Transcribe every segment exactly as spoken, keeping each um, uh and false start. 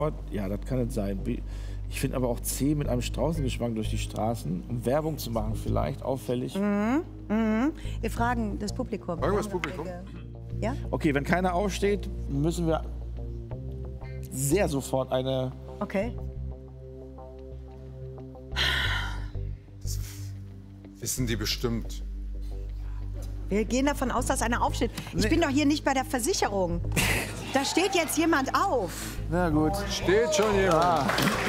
Ja, das kann es sein. Ich finde aber auch C mit einem Straußengeschmack durch die Straßen, um Werbung zu machen vielleicht, auffällig. Mhm. Mhm. Wir fragen das Publikum. Fragen wir das Publikum? Ja? Okay, wenn keiner aufsteht, müssen wir sehr sofort eine... Okay. Das wissen die bestimmt. Wir gehen davon aus, dass einer aufsteht. Ich bin doch hier nicht bei der Versicherung. Da steht jetzt jemand auf. Na gut. Steht schon jemand. Ah,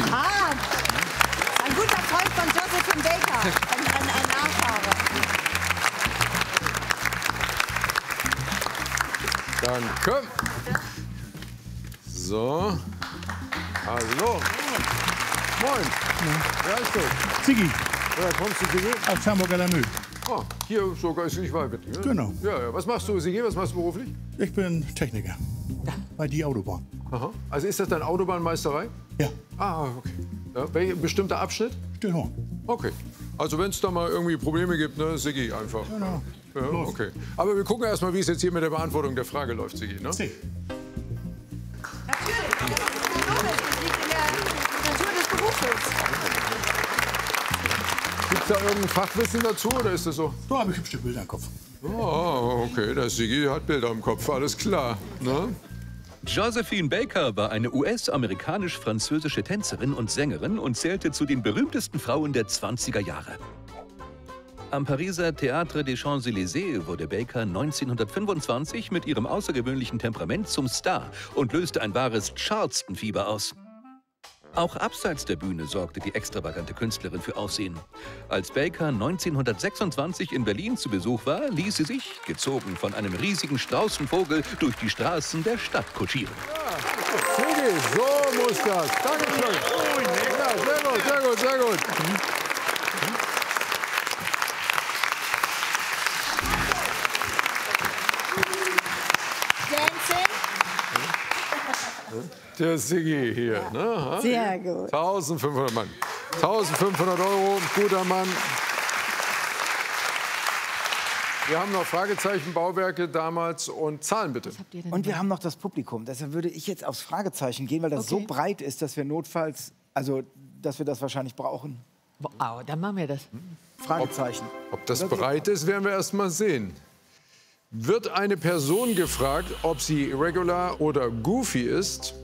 ein guter Freund von Josephine Baker. Ein, ein, ein Nachfahre. Danke. So. Hallo. Moin. Wer ist du? Ziggy, Woher kommst du, Siggi? aus Hamburg an der Mühl. Ah, hier sogar ist nicht weit mit dir. Genau. Ja, ja. Was machst du, Siggi? Was machst du beruflich? Ich bin Techniker bei die Autobahn. Aha. Also ist das deine Autobahnmeisterei? Ja, Ah, okay. Ja, welcher bestimmter Abschnitt? Stillhorn. Okay. Also wenn es da mal irgendwie Probleme gibt, ne, Siggi einfach. Genau. Ja, okay. Aber wir gucken erst mal, wie es jetzt hier mit der Beantwortung der Frage läuft, Siggi. Ne? C. Natürlich. Das liegt in der Natur des Berufes. Gibt es da irgendein Fachwissen dazu oder ist das so? Da habe ich hübsche Bilder im Kopf. Oh, okay, der Siggi hat Bilder im Kopf, alles klar. Ne? Josephine Baker war eine U S-amerikanisch-französische Tänzerin und Sängerin und zählte zu den berühmtesten Frauen der zwanziger Jahre. Am Pariser Théâtre des Champs-Élysées wurde Baker neunzehnhundertfünfundzwanzig mit ihrem außergewöhnlichen Temperament zum Star und löste ein wahres Charleston-Fieber aus. Auch abseits der Bühne sorgte die extravagante Künstlerin für Aufsehen. Als Baker neunzehnhundertsechsundzwanzig in Berlin zu Besuch war, ließ sie sich, gezogen von einem riesigen Straußenvogel, durch die Straßen der Stadt kutschieren. Ja, Siggi, so muss das. Dankeschön. Ja, sehr gut, sehr gut, sehr gut. Dancing. Der Siggi hier. Ne? Sehr gut. eintausendfünfhundert Mann. eintausendfünfhundert Euro, guter Mann. Wir haben noch Fragezeichen, Bauwerke damals und Zahlen bitte. Und wir haben noch das Publikum. Deshalb würde ich jetzt aufs Fragezeichen gehen, weil das so breit ist, dass wir notfalls, also dass wir das wahrscheinlich brauchen. Wow, dann machen wir das. Fragezeichen. Ob das breit ist, werden wir erst mal sehen. Wird eine Person gefragt, ob sie Regular oder Goofy ist?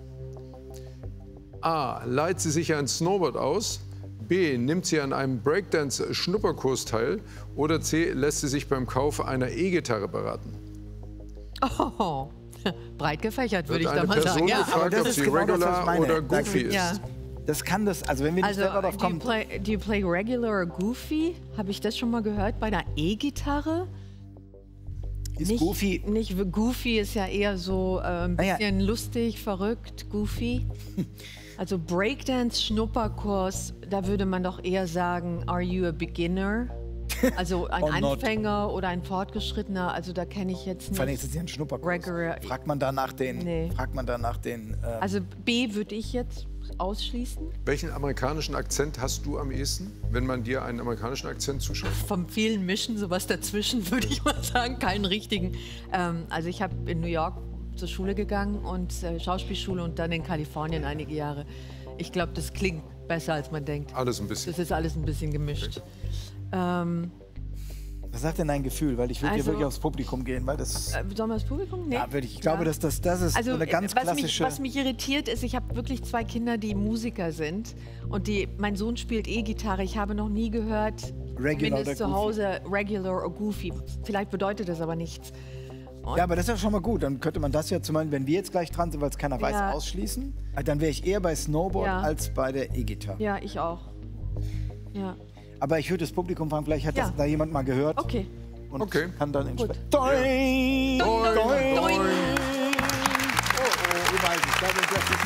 A. Leiht sie sich ein Snowboard aus? B. Nimmt sie an einem Breakdance-Schnupperkurs teil? Oder C. Lässt sie sich beim Kauf einer E-Gitarre beraten? Oh, breit gefächert, würde ich Wird da eine mal Person sagen. Ja. gefragt, das ob ist sie genau das, was ich Regular meine. oder Da- Goofy ist? Ja. Das kann das, also wenn wir nicht Also, selber drauf do you, kommen. play, do you play regular or goofy? Habe ich das schon mal gehört bei einer E-Gitarre? Ist Nicht, Goofy, nicht goofy ist ja eher so äh, ein Naja. bisschen lustig, verrückt, goofy. Also Breakdance, Schnupperkurs, da würde man doch eher sagen, are you a beginner? Also ein Or not. Anfänger oder ein Fortgeschrittener, also da kenne ich jetzt vor allem nicht. ist es ja ein Schnupperkurs. Regular- Fragt man da nach den, Nee. fragt man da nach den, äh, Also B würde ich jetzt ausschließen. Welchen amerikanischen Akzent hast du am ehesten, wenn man dir einen amerikanischen Akzent zuschaut? Vom vielen Mischen, sowas dazwischen, würde ich mal sagen, keinen richtigen. Ähm, also ich habe in New York zur Schule gegangen und äh, Schauspielschule und dann in Kalifornien einige Jahre. Ich glaube, das klingt besser, als man denkt. Alles ein bisschen. Das ist alles ein bisschen gemischt. Ähm, was sagt denn dein Gefühl? Weil ich würde hier Also- wirklich aufs Publikum gehen, weil das, äh, sollen wir das Publikum? Nee. ja, würde ich, ich glaube, dass das, das ist Also so eine ganz was, mich, klassische... was mich irritiert ist, ich habe wirklich zwei Kinder, die Musiker sind. Und die, mein Sohn spielt E-Gitarre. Ich habe noch nie gehört, Regular zumindest oder zu Hause, regular or goofy. Vielleicht bedeutet das aber nichts. Ja, aber das ist ja schon mal gut. Dann könnte man das ja zum Beispiel, wenn wir jetzt gleich dran sind, weil es keiner weiß, Ja. ausschließen. Dann wäre ich eher bei Snowboard Ja. als bei der E-Gitarre. Ja, ich auch. Ja. Aber ich würde das Publikum fragen, vielleicht hat Ja. das da jemand mal gehört. Okay. Und Okay. kann dann entsprechend... Gut. Doing! Doing, Doing! doing. Oh, oh, ich weiß nicht. Ich glaube, das ist...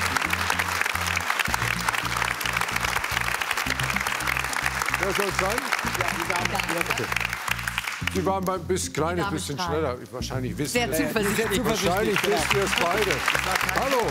Wer soll es sein? Ja, die Dame. Ja, bitte. Die waren ein bisschen, kleines Dame bisschen frei. schneller. Wahrscheinlich wissen Sehr wir zuversichtlich. Wahrscheinlich genau. wisst ihr es beide. Hallo.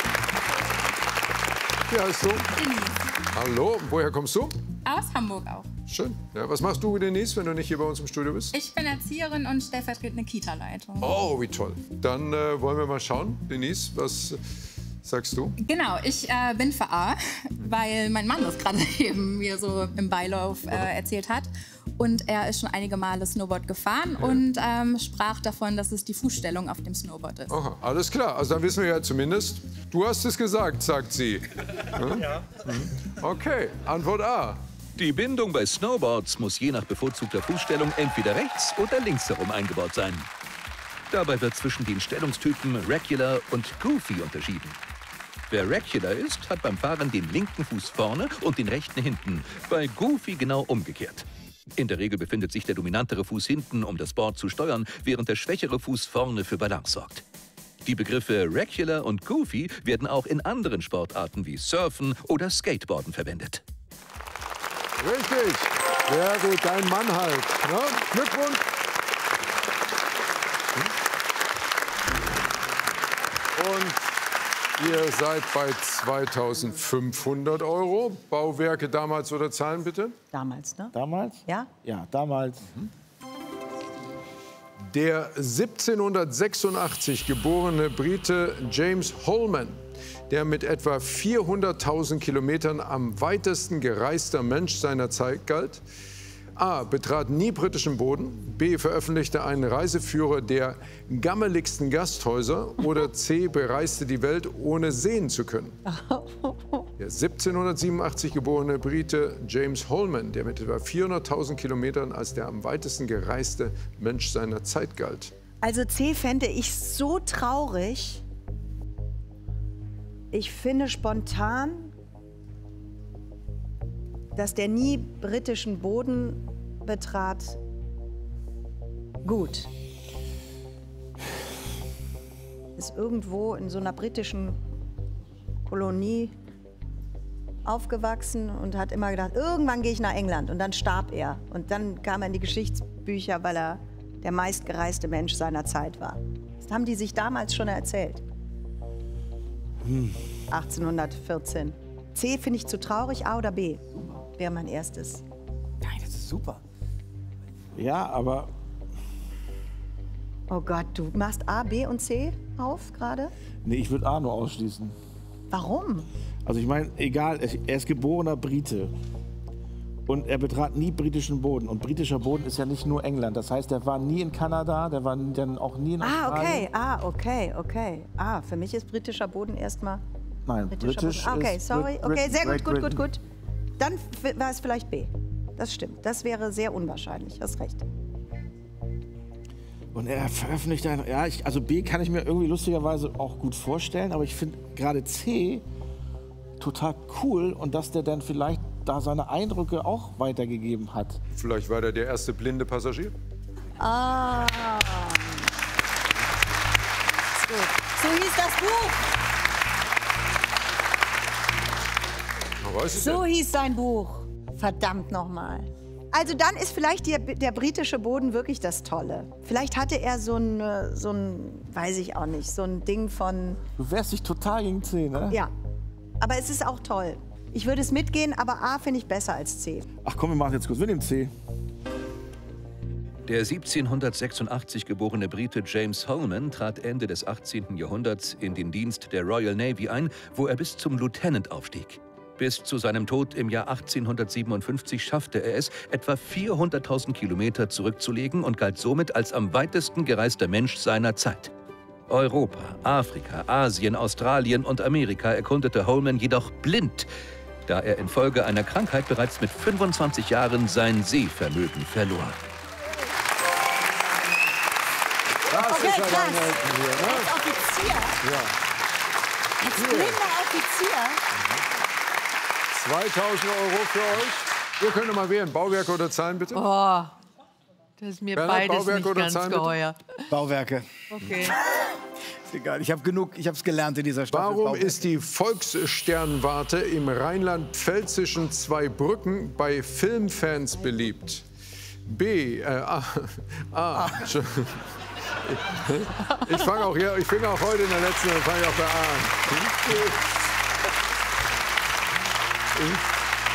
Wie heißt du? Denise. Hallo. Woher kommst du? Aus Hamburg auch. Schön. Ja, was machst du, Denise, wenn du nicht hier bei uns im Studio bist? Ich bin Erzieherin und stellvertretende Kita-Leitung. Oh, wie toll. Dann äh, wollen wir mal schauen, Denise, was sagst du? Genau, ich äh, bin für A, weil mein Mann das gerade eben mir so im Beilauf äh, erzählt hat. Und er ist schon einige Male Snowboard gefahren ja. und ähm, sprach davon, dass es die Fußstellung auf dem Snowboard ist. Aha, alles klar. Also dann wissen wir ja zumindest, du hast es gesagt, sagt sie. Hm? Ja. Okay, Antwort A. Die Bindung bei Snowboards muss je nach bevorzugter Fußstellung entweder rechts oder links herum eingebaut sein. Dabei wird zwischen den Stellungstypen Regular und Goofy unterschieden. Wer Regular ist, hat beim Fahren den linken Fuß vorne und den rechten hinten. Bei Goofy genau umgekehrt. In der Regel befindet sich der dominantere Fuß hinten, um das Board zu steuern, während der schwächere Fuß vorne für Balance sorgt. Die Begriffe Regular und Goofy werden auch in anderen Sportarten wie Surfen oder Skateboarden verwendet. Richtig. Sehr gut, dein Mann halt. Ne? Glückwunsch. Und ihr seid bei zweitausendfünfhundert Euro. Bauwerke damals oder Zahlen bitte? Damals, ne? Damals? Ja? Ja, damals. Mhm. Der siebzehnhundertsechsundachtzig geborene Brite James Holman, der mit etwa vierhunderttausend Kilometern am weitesten gereister Mensch seiner Zeit galt, A. betrat nie britischen Boden, B. veröffentlichte einen Reiseführer der gammeligsten Gasthäuser oder C. bereiste die Welt, ohne sehen zu können. Der siebzehnhundertsiebenundachtzig geborene Brite James Holman, der mit etwa vierhunderttausend Kilometern als der am weitesten gereiste Mensch seiner Zeit galt. Also C fände ich so traurig. Ich finde spontan, dass der nie britischen Boden betrat, gut. Ist irgendwo in so einer britischen Kolonie aufgewachsen und hat immer gedacht, irgendwann gehe ich nach England. Und dann starb er. Und dann kam er in die Geschichtsbücher, weil er der meistgereiste Mensch seiner Zeit war. Das haben die sich damals schon erzählt. Hm. achtzehnhundertvierzehn. C finde ich zu traurig, A oder B? Wäre mein erstes. Nein, das ist super. Ja, aber... Oh Gott, du machst A, B und C auf gerade? Nee, ich würde A nur ausschließen. Warum? Also ich meine, egal, er ist geborener Brite. Und er betrat nie britischen Boden. Und britischer Boden ist ja nicht nur England. Das heißt, er war nie in Kanada, der war dann auch nie in Australien. Ah, okay, ah, okay, okay. Ah, für mich ist britischer Boden erstmal... Nein, britisch ah, okay, ist sorry. Brit Okay, sehr Great gut, gut, gut, Britain. gut. Dann war es vielleicht B. Das stimmt. Das wäre sehr unwahrscheinlich. Hast recht. Und er veröffentlicht ein... Ja, ich, also B kann ich mir irgendwie lustigerweise auch gut vorstellen. Aber ich finde gerade C total cool. Und dass der dann vielleicht da seine Eindrücke auch weitergegeben hat. Vielleicht war der der erste blinde Passagier? Ah. Ist gut. So hieß das Buch. So hieß sein Buch. Verdammt nochmal. Also dann ist vielleicht die, der britische Boden wirklich das Tolle. Vielleicht hatte er so ein, so ein, weiß ich auch nicht, so ein Ding von... Du wehrst dich total gegen C, ne? Ja, aber es ist auch toll. Ich würde es mitgehen, aber A finde ich besser als C. Ach komm, wir machen jetzt kurz. Wir nehmen C. Der siebzehnhundertsechsundachtzig geborene Brite James Holman trat Ende des achtzehnten Jahrhunderts in den Dienst der Royal Navy ein, wo er bis zum Lieutenant aufstieg. Bis zu seinem Tod im Jahr achtzehnhundertsiebenundfünfzig schaffte er es, etwa vierhunderttausend Kilometer zurückzulegen und galt somit als am weitesten gereister Mensch seiner Zeit. Europa, Afrika, Asien, Australien und Amerika erkundete Holman jedoch blind, da er infolge einer Krankheit bereits mit fünfundzwanzig Jahren sein Sehvermögen verlor. Das Okay, ist ja krass. dein Helden hier, ne? Als Offizier, Ja. als blinder Offizier. zweitausend Euro für euch. Ihr könnt mal wählen. Bauwerke oder Zahlen, bitte? Oh, das ist mir Bernhard, beides Bauwerke nicht oder ganz Zahlen, bitte? geheuer. Bauwerke. Okay. Ist egal, ich habe genug, ich habe es gelernt in dieser Staffel. Warum Bauwerke. ist die Volkssternwarte im rheinland-pfälzischen Zweibrücken bei Filmfans beliebt? B. Äh, A. A. Ich fange auch, hier, ich fing auch heute in der letzten, dann fange ich auch bei A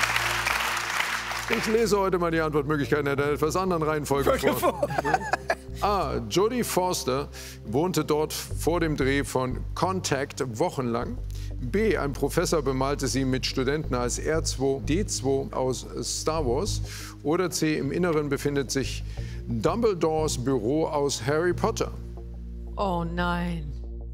an. Ich lese heute mal die Antwortmöglichkeiten in einer etwas anderen Reihenfolge vor. A. Jodie Foster wohnte dort vor dem Dreh von Contact wochenlang. B. Ein Professor bemalte sie mit Studenten als R zwei D zwei aus Star Wars. Oder C. Im Inneren befindet sich Dumbledores Büro aus Harry Potter. Oh nein.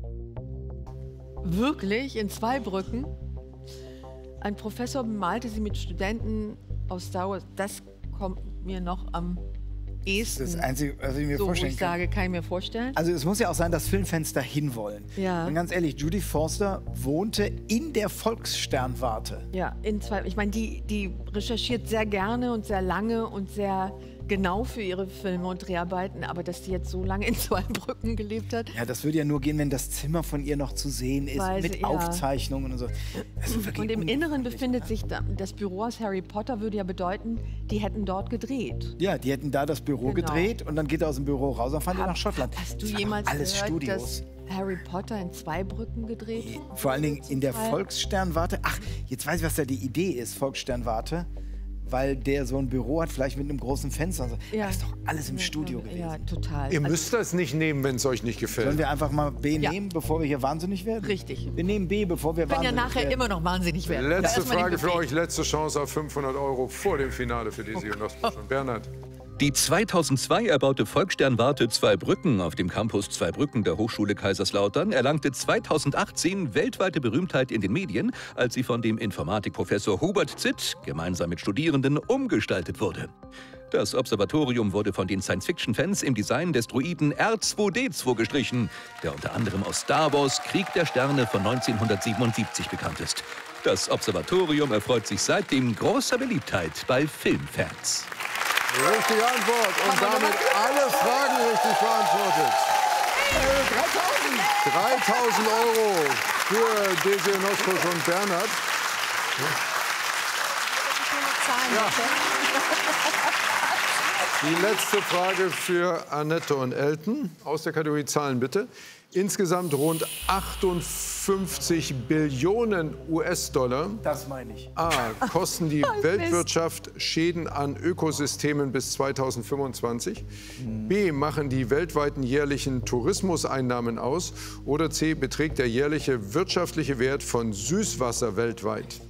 Wirklich? In Zweibrücken? Ein Professor bemalte sie mit Studenten aus Star Wars. Das kommt mir noch am ehesten. Das Einzige, was ich mir so, vorstellen wo ich kann. sage, kann ich mir vorstellen. Also es muss ja auch sein, dass Filmfans dahin wollen. Ja. Und ganz ehrlich, Jodie Foster wohnte in der Volkssternwarte. Ja, in zwei. Ich meine, die, die recherchiert sehr gerne und sehr lange und sehr genau für ihre Filme und Dreharbeiten, aber dass die jetzt so lange in Zweibrücken gelebt hat. Ja, das würde ja nur gehen, wenn das Zimmer von ihr noch zu sehen ist, Weil mit sie- ja. Aufzeichnungen und so. Das ist wirklich Und im Inneren unglaublich. befindet sich da, das Büro aus Harry Potter, würde ja bedeuten, die hätten dort gedreht. Ja, die hätten da das Büro Genau. gedreht und dann geht er aus dem Büro raus und fahren die nach Schottland. Hast du Das waren jemals alles gehört, Studios. dass Harry Potter in Zweibrücken gedreht wurde? Vor allen Dingen in der Teil? Volkssternwarte. Ach, jetzt weiß ich, was da die Idee ist, Volkssternwarte. Weil der so ein Büro hat, vielleicht mit einem großen Fenster. und so. Ja. Das ist doch alles im Ja, Studio ja, gewesen. Ja, total. Ihr Also, müsst das nicht nehmen, wenn es euch nicht Sollen gefällt. wir einfach mal B Ja. nehmen, bevor wir hier wahnsinnig werden? Richtig. Wir nehmen B, bevor wir wir können ja wahnsinnig nachher werden. immer noch wahnsinnig werden. Aber Letzte erstmal den Frage für Buffet. euch, letzte Chance auf fünfhundert Euro vor dem Finale für Desi und und Bernhard. Die zweitausendzwei erbaute Volkssternwarte Zweibrücken auf dem Campus Zweibrücken der Hochschule Kaiserslautern erlangte zweitausendachtzehn weltweite Berühmtheit in den Medien, als sie von dem Informatikprofessor Hubert Zitt gemeinsam mit Studierenden umgestaltet wurde. Das Observatorium wurde von den Science-Fiction-Fans im Design des Droiden R zwei D zwei gestrichen, der unter anderem aus Star Wars Krieg der Sterne von neunzehnhundertsiebenundsiebzig bekannt ist. Das Observatorium erfreut sich seitdem großer Beliebtheit bei Filmfans. Richtige Antwort und damit alle Fragen richtig beantwortet. dreitausend Euro für Desi Nostos und Bernhard. Die letzte Frage für Annette und Elton aus der Kategorie Zahlen bitte. Insgesamt rund achtundfünfzig Billionen U S-Dollar. Das meine ich. A. Kosten die Weltwirtschaft Schäden an Ökosystemen bis zweitausendfünfundzwanzig. B. Machen die weltweiten jährlichen Tourismuseinnahmen aus. Oder C. Beträgt der jährliche wirtschaftliche Wert von Süßwasser weltweit?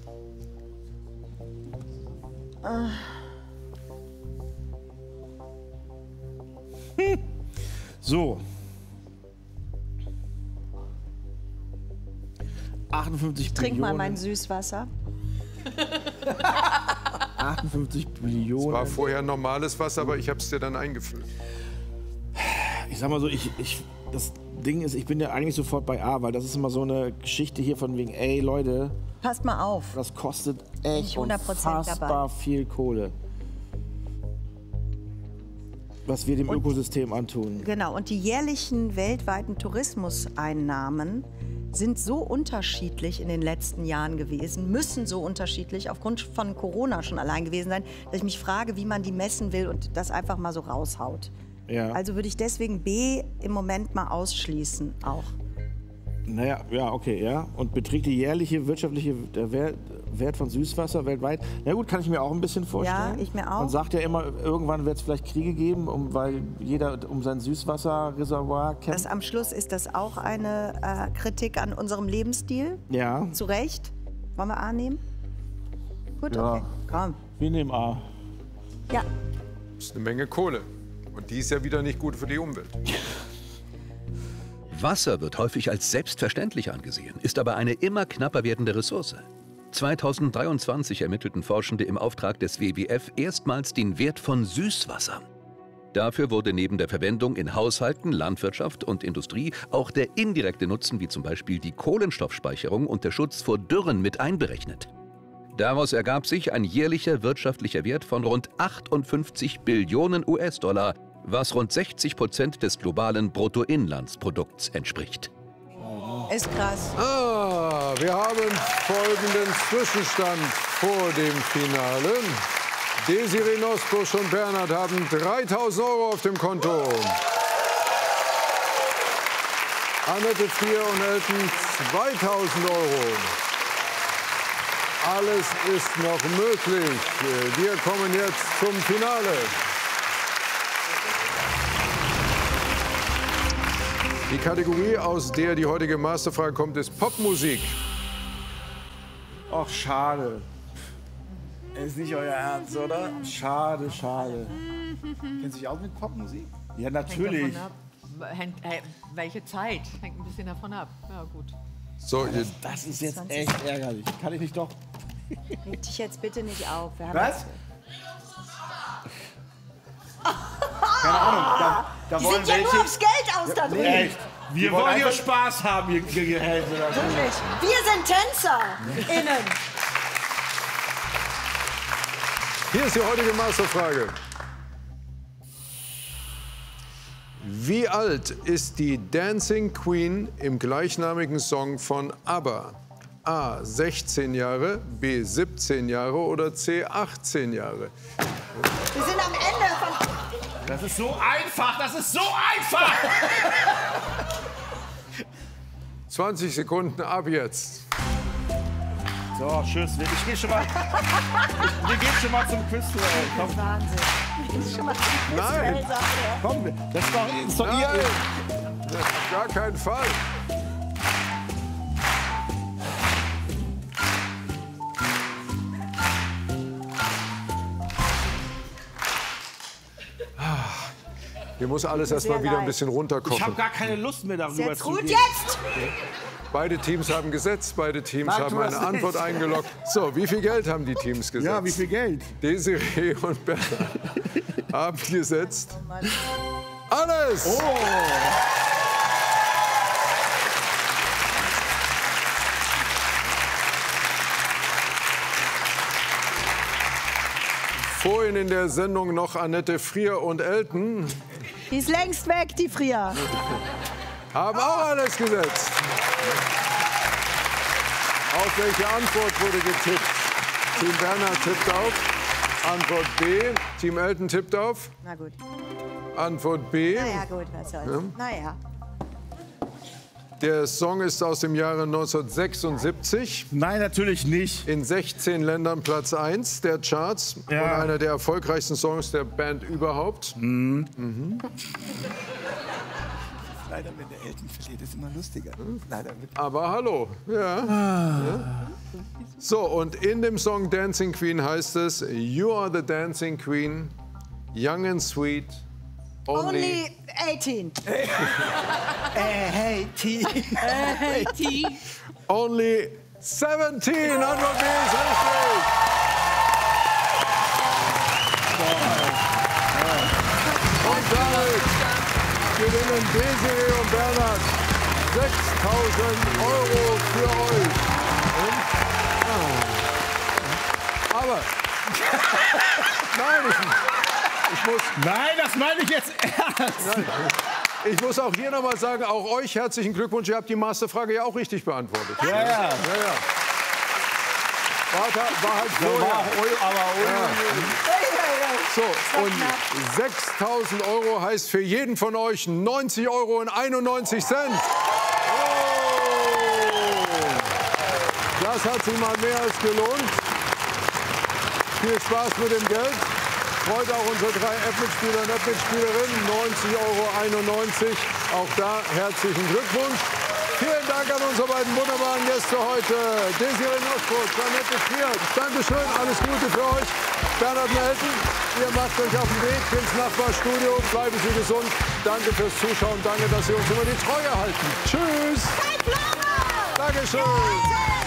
So. achtundfünfzig Trink mal Billionen. mein Süßwasser. achtundfünfzig War Billionen. vorher normales Wasser, aber ich habe es dir dann eingefüllt. Ich sag mal so, ich, ich, das Ding ist, ich bin ja eigentlich sofort bei A, weil das ist immer so eine Geschichte hier von wegen, ey Leute, Passt mal auf. das kostet ich echt hundert Prozent unfassbar viel Kohle. Was wir dem Ökosystem antun. Genau, und die jährlichen weltweiten Tourismuseinnahmen sind so unterschiedlich in den letzten Jahren gewesen, müssen so unterschiedlich aufgrund von Corona schon allein gewesen sein, dass ich mich frage, wie man die messen will und das einfach mal so raushaut. Ja. Also würde ich deswegen B im Moment mal ausschließen auch. Naja, ja, okay, ja. Und beträgt die jährliche wirtschaftliche der Wert, Wert von Süßwasser weltweit? Na gut, kann ich mir auch ein bisschen vorstellen. Ja, ich mir auch. Man sagt ja immer, irgendwann wird es vielleicht Kriege geben, um, weil jeder um sein Süßwasserreservoir Das kämpft. am Schluss ist das auch eine äh, Kritik an unserem Lebensstil. Ja, Zu Recht. Wollen wir A nehmen? Gut, Ja. okay. Komm. wir nehmen A. Ja. Das ist eine Menge Kohle. Und die ist ja wieder nicht gut für die Umwelt. Wasser wird häufig als selbstverständlich angesehen, ist aber eine immer knapper werdende Ressource. zweitausenddreiundzwanzig ermittelten Forschende im Auftrag des W W F erstmals den Wert von Süßwasser. Dafür wurde neben der Verwendung in Haushalten, Landwirtschaft und Industrie auch der indirekte Nutzen, wie zum Beispiel die Kohlenstoffspeicherung und der Schutz vor Dürren mit einberechnet. Daraus ergab sich ein jährlicher wirtschaftlicher Wert von rund achtundfünfzig Billionen U S-Dollar, was rund sechzig Prozent des globalen Bruttoinlandsprodukts entspricht. Ist krass. Ah, wir haben folgenden Zwischenstand vor dem Finale. Desiree Nosbusch und Bernhard haben dreitausend Euro auf dem Konto. Annette vier und Elton zweitausend Euro. Alles ist noch möglich. Wir kommen jetzt zum Finale. Die Kategorie, aus der die heutige Masterfrage kommt, ist Popmusik. Ach, schade. Ist nicht euer Ernst, oder? Schade, schade. Kennen Sie sich aus mit Popmusik? Ja, Hängt natürlich. davon ab, hängt, äh, welche Zeit? Hängt ein bisschen davon ab. Ja, gut. So, ihr, Das ist jetzt echt ärgerlich. Kann ich nicht doch... Reg dich jetzt bitte nicht auf. Wir haben Was? jetzt- Keine Ahnung. Da, da Die wollen sind ja welche. nur aufs Geld aus da drüben. Echt? Wir wollen wollen hier einfach- Spaß haben, ihr ihr Gehälter. Wirklich. Wir sind Tänzer innen. hier ist die heutige Masterfrage. Wie alt ist die Dancing Queen im gleichnamigen Song von ABBA? A. sechzehn Jahre, B. siebzehn Jahre oder C. achtzehn Jahre? Wir sind am Ende von... Das ist so einfach, das ist so einfach! zwanzig Sekunden ab jetzt. So, tschüss. Ich gehe schon mal... Ich, wir gehen schon mal zum Quiz. Komm, Wahnsinn. Das ist schon mal Nein, komm. Das ist doch, ist doch nein, ihr... auf gar keinen Fall. Hier muss alles erstmal Sehr wieder ein leid. bisschen Ich habe runterkochen. gar keine Lust mehr darüber Jetzt zu gut, reden. jetzt! Beide Teams haben gesetzt, beide Teams Marc, haben du eine hast Antwort recht. eingeloggt. So, wie viel Geld haben die Teams gesetzt? Ja, wie viel Geld? Desiree und Bernhard haben gesetzt. Alles! Oh. Vorhin in der Sendung noch Annette Frier und Elton Die ist längst weg, die Frier. haben auch alles gesetzt. Auf welche Antwort wurde getippt? Team Bernhard tippt auf. Antwort B. Team Elton tippt auf. Na gut. Antwort B. Naja, gut, was soll's. Naja. Der Song ist aus dem Jahre neunzehnhundertsechsundsiebzig. Nein, natürlich nicht. In sechzehn Ländern Platz eins der Charts Ja. und einer der erfolgreichsten Songs der Band überhaupt. Leider, wenn der Elton verliert, ist immer lustiger. Leider. Aber hallo. Ja. ja. So, und in dem Song Dancing Queen heißt es: You are the dancing queen, young and sweet, only... Only achtzehn. Äh, hey, T. Hey, T. Only seventeen. Antwort B ist richtig. Und damit gewinnen Desiree und Bernhard sechstausend Euro für euch. Und? Ah. Aber, nein, ich, ich muss... Nein, das meine ich jetzt ernst. Ich muss auch hier noch mal sagen, auch euch herzlichen Glückwunsch. Ihr habt die Masterfrage ja auch richtig beantwortet. Ja, ja. ja, ja. War, war halt vorher. Aber So, und sechstausend Euro heißt für jeden von euch neunzig Euro und einundneunzig Cent. Oh. Das hat sich mal mehr als gelohnt. Viel Spaß mit dem Geld. Freut auch unsere drei App-Mitspieler und App-Mitspielerinnen. neunzig Euro einundneunzig. Auch da herzlichen Glückwunsch. Vielen Dank an unsere beiden wunderbaren Gäste heute. Desiree Nosbrot, Annette Frier. Dankeschön, alles Gute für euch. Bernhard Elton, ihr macht euch auf den Weg ins Nachbarstudio. Bleiben Sie gesund. Danke fürs Zuschauen. Danke, dass Sie uns immer die Treue halten. Tschüss. Dankeschön.